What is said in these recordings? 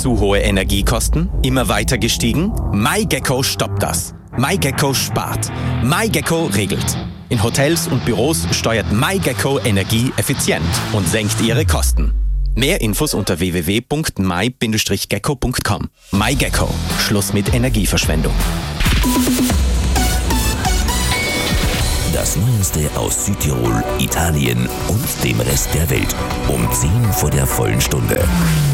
Zu hohe Energiekosten? Immer weiter gestiegen? MyGecko stoppt das. MyGecko spart. MyGecko regelt. In Hotels und Büros steuert MyGecko Energie effizient und senkt ihre Kosten. Mehr Infos unter www.my-gecko.com. MyGecko. Schluss mit Energieverschwendung. Das Neueste aus Südtirol, Italien und dem Rest der Welt. Um 10 vor der vollen Stunde.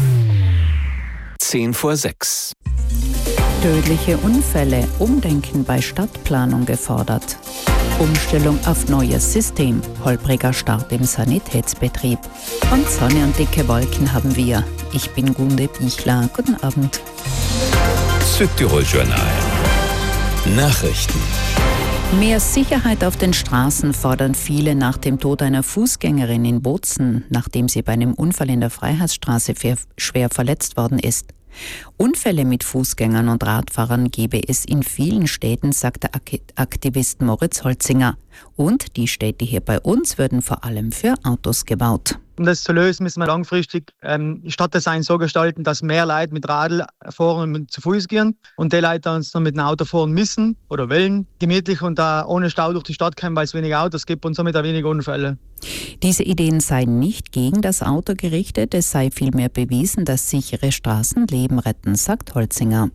5:10. Tödliche Unfälle, Umdenken bei Stadtplanung gefordert. Umstellung auf neues System, holpriger Start im Sanitätsbetrieb. Und Sonne und dicke Wolken haben wir. Ich bin Gunde Bichler. Guten Abend. Südtirol Journal. Nachrichten. Mehr Sicherheit auf den Straßen fordern viele nach dem Tod einer Fußgängerin in Bozen, nachdem sie bei einem Unfall in der Freiheitsstraße schwer verletzt worden ist. Unfälle mit Fußgängern und Radfahrern gebe es in vielen Städten, sagt der Aktivist Moritz Holzinger. Und die Städte hier bei uns würden vor allem für Autos gebaut. Um das zu lösen, müssen wir langfristig Stadtdesign so gestalten, dass mehr Leute mit Radl fahren und zu Fuß gehen und die Leute uns noch mit dem Auto fahren müssen oder wollen, gemütlich und ohne Stau durch die Stadt kommen, weil es weniger Autos gibt und somit auch weniger Unfälle. Diese Ideen seien nicht gegen das Auto gerichtet, es sei vielmehr bewiesen, dass sichere Straßen Leben retten, sagt Holzinger.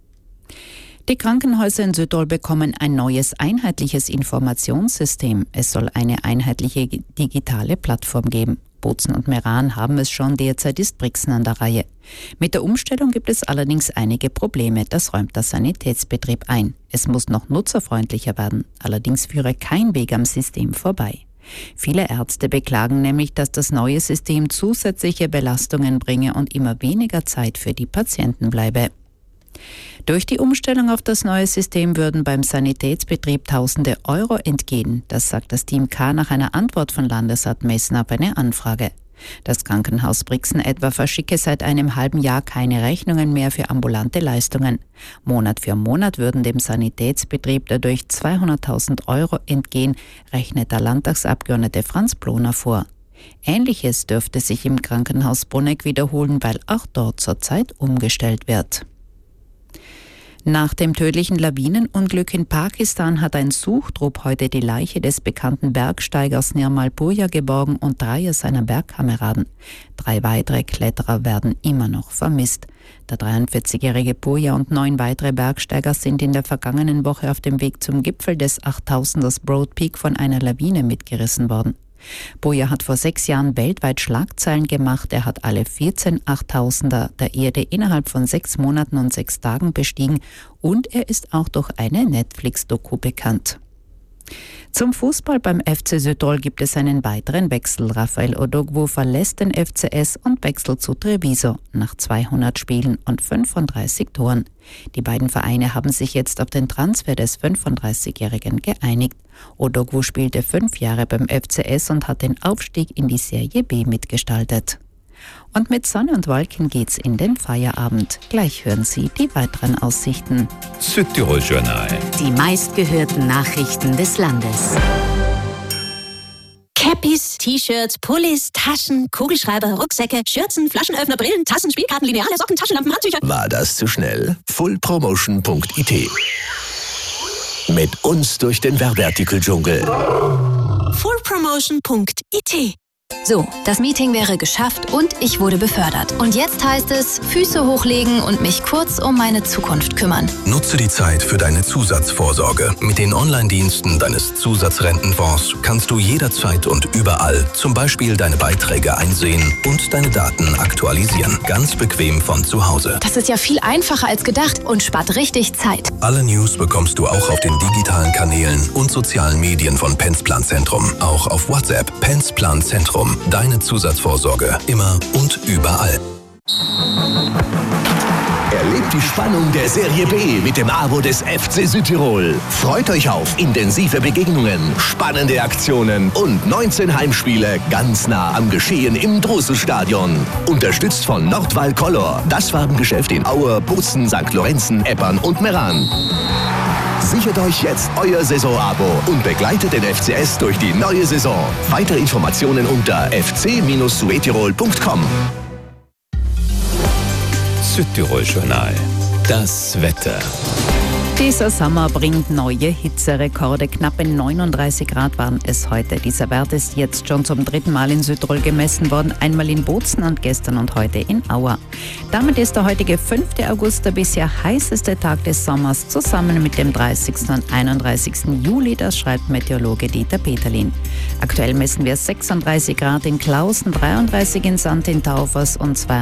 Die Krankenhäuser in Südtirol bekommen ein neues einheitliches Informationssystem. Es soll eine einheitliche digitale Plattform geben. Bozen und Meran haben es schon, derzeit ist Brixen an der Reihe. Mit der Umstellung gibt es allerdings einige Probleme, das räumt der Sanitätsbetrieb ein. Es muss noch nutzerfreundlicher werden, allerdings führe kein Weg am System vorbei. Viele Ärzte beklagen nämlich, dass das neue System zusätzliche Belastungen bringe und immer weniger Zeit für die Patienten bleibe. Durch die Umstellung auf das neue System würden beim Sanitätsbetrieb Tausende Euro entgehen. Das sagt das Team K nach einer Antwort von Landesrat Messen auf eine Anfrage. Das Krankenhaus Brixen etwa verschicke seit einem halben Jahr keine Rechnungen mehr für ambulante Leistungen. Monat für Monat würden dem Sanitätsbetrieb dadurch 200.000 Euro entgehen, rechnet der Landtagsabgeordnete Franz Ploner vor. Ähnliches dürfte sich im Krankenhaus Bruneck wiederholen, weil auch dort zurzeit umgestellt wird. Nach dem tödlichen Lawinenunglück in Pakistan hat ein Suchtrupp heute die Leiche des bekannten Bergsteigers Nirmal Purja geborgen und 3 seiner Bergkameraden. 3 weitere Kletterer werden immer noch vermisst. Der 43-jährige Purja und 9 weitere Bergsteiger sind in der vergangenen Woche auf dem Weg zum Gipfel des 8000ers Broad Peak von einer Lawine mitgerissen worden. Purja hat vor 6 Jahren weltweit Schlagzeilen gemacht. Er hat alle 14 8000er der Erde innerhalb von 6 Monaten und 6 Tagen bestiegen und er ist auch durch eine Netflix-Doku bekannt. Zum Fußball beim FC Südtirol gibt es einen weiteren Wechsel. Rafael Odogwu verlässt den FCS und wechselt zu Treviso nach 200 Spielen und 35 Toren. Die beiden Vereine haben sich jetzt auf den Transfer des 35-Jährigen geeinigt. Odogwu spielte 5 Jahre beim FCS und hat den Aufstieg in die Serie B mitgestaltet. Und mit Sonne und Wolken geht's in den Feierabend. Gleich hören Sie die weiteren Aussichten. Südtirol Journal. Die meistgehörten Nachrichten des Landes. Cappies, T-Shirts, Pullis, Taschen, Kugelschreiber, Rucksäcke, Schürzen, Flaschenöffner, Brillen, Tassen, Spielkarten, Lineale, Socken, Taschenlampen, Handtücher. War das zu schnell? fullpromotion.it. Mit uns durch den Werbeartikel-Dschungel. fullpromotion.it. So, das Meeting wäre geschafft und ich wurde befördert. Und jetzt heißt es, Füße hochlegen und mich kurz um meine Zukunft kümmern. Nutze die Zeit für deine Zusatzvorsorge. Mit den Online-Diensten deines Zusatzrentenfonds kannst du jederzeit und überall zum Beispiel deine Beiträge einsehen und deine Daten aktualisieren. Ganz bequem von zu Hause. Das ist ja viel einfacher als gedacht und spart richtig Zeit. Alle News bekommst du auch auf den digitalen Kanälen und sozialen Medien von Pensplan Zentrum. Auch auf WhatsApp. Pensplan Zentrum. Deine Zusatzvorsorge. Immer und überall. Erlebt die Spannung der Serie B mit dem Abo des FC Südtirol. Freut euch auf intensive Begegnungen, spannende Aktionen und 19 Heimspiele ganz nah am Geschehen im Drosselstadion. Unterstützt von Nordwall Color, das Farbengeschäft in Aue, Bozen, St. Lorenzen, Eppern und Meran. Sichert euch jetzt euer Saisonabo und begleitet den FCS durch die neue Saison. Weitere Informationen unter fc-suetirol.com. Südtirol-Journal. Das Wetter. Dieser Sommer bringt neue Hitzerekorde. Knappe 39 Grad waren es heute. Dieser Wert ist jetzt schon zum 3. Mal in Südtirol gemessen worden. Einmal in Bozen und gestern und heute in Auer. Damit ist der heutige 5. August der bisher heißeste Tag des Sommers, zusammen mit dem 30. und 31. Juli. Das schreibt Meteorologe Dieter Peterlin. Aktuell messen wir 36 Grad in Klausen, 33 in St. in Taufers und 2